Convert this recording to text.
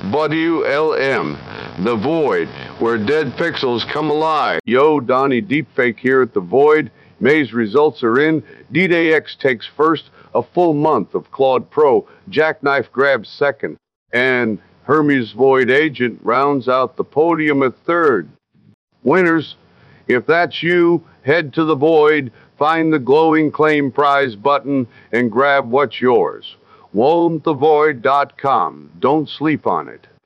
WLM, The Void, where dead pixels come alive. Yo, Donnie Deepfake here at The Void. May's results are in. D-Day X takes first, a full month of Claude Pro. Jackknife grabs second. And Hermes Void Agent rounds out the podium at third. Winners, if that's you, head to The Void, find the glowing claim prize button, and grab what's yours. Won'tTheVoid.com. Don't sleep on it.